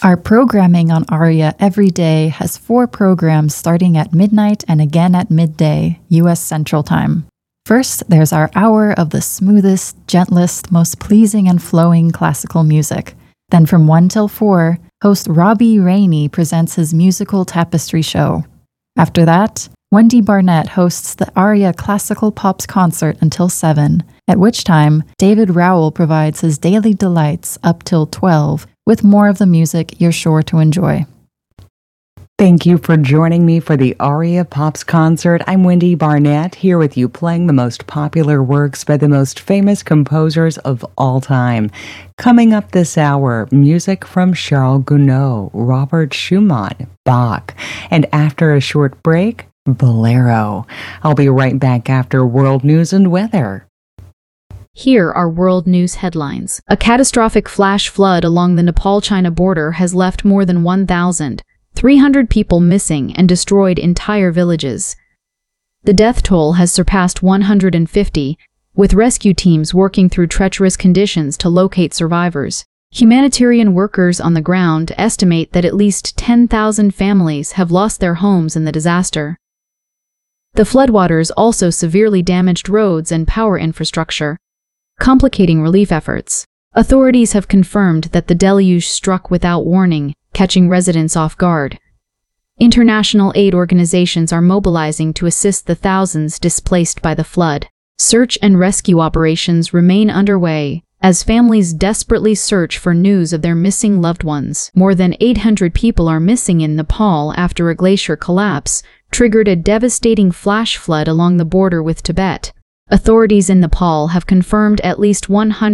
Our programming on ARIA every day has 4 programs starting at midnight and again at midday, U.S. Central Time. First, there's our hour of the smoothest, gentlest, most pleasing and flowing classical music. Then from 1 till 4, host Robbie Rainey presents his musical tapestry show. After that, Wendy Barnett hosts the ARIA Classical Pops concert until 7, at which time David Rowell provides his daily delights up till 12, with more of the music you're sure to enjoy. Thank you for joining me for the ARIA Pops concert. I'm Wendy Barnett, here with you playing the most popular works by the most famous composers of all time. Coming up this hour, music from Charles Gounod, Robert Schumann, Bach, and after a short break, Bolero. I'll be right back after world news and weather. Here are world news headlines. A catastrophic flash flood along the Nepal-China border has left more than 1,300 people missing and destroyed entire villages. The death toll has surpassed 150, with rescue teams working through treacherous conditions to locate survivors. Humanitarian workers on the ground estimate that at least 10,000 families have lost their homes in the disaster. The floodwaters also severely damaged roads and power infrastructure, complicating relief efforts. Authorities have confirmed that the deluge struck without warning, catching residents off guard. International aid organizations are mobilizing to assist the thousands displaced by the flood. Search and rescue operations remain underway as families desperately search for news of their missing loved ones. More than 800 people are missing in Nepal after a glacier collapse triggered a devastating flash flood along the border with Tibet. Authorities in Nepal have confirmed at least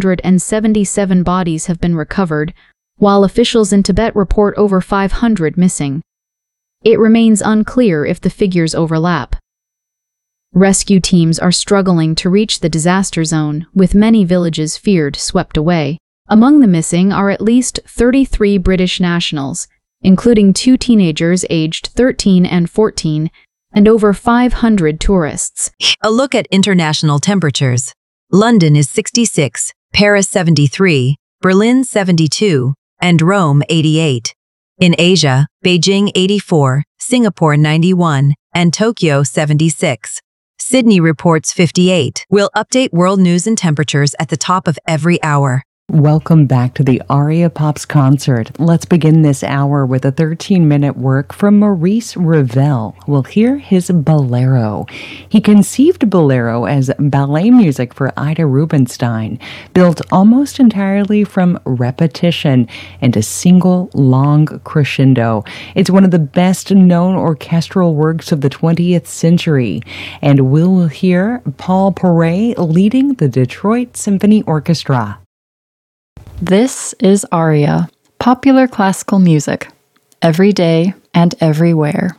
177 bodies have been recovered, while officials in Tibet report over 500 missing. It remains unclear if the figures overlap. Rescue teams are struggling to reach the disaster zone, with many villages feared swept away. Among the missing are at least 33 British nationals, including 2 teenagers aged 13 and 14, and over 500 tourists. A look at international temperatures. London is 66, Paris 73, Berlin 72, and Rome 88. In Asia, Beijing 84, Singapore 91, and Tokyo 76. Sydney reports 58. We'll update world news and temperatures at the top of every hour. Welcome back to the ARIA Pops concert. Let's begin this hour with a 13-minute work from Maurice Ravel. We'll hear his Bolero. He conceived Bolero as ballet music for Ida Rubinstein, built almost entirely from repetition and a single long crescendo. It's one of the best-known orchestral works of the 20th century, and we'll hear Paul Paray leading the Detroit Symphony Orchestra. This is ARIA, popular classical music, every day and everywhere.